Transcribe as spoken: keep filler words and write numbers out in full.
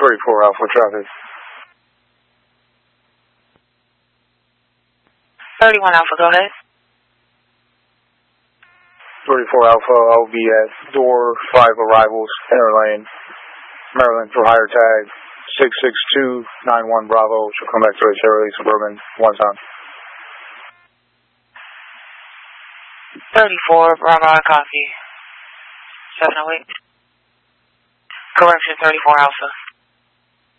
thirty-four Alpha traffic. thirty-one Alpha, go ahead. thirty-four Alpha, I'll be at door five arrivals, inner lane, Maryland for higher tag, six six two nine one Bravo. She'll come back to us early, Suburban, one time. thirty-four Bravo, I copy. seven oh eight. Correction, thirty-four Alpha.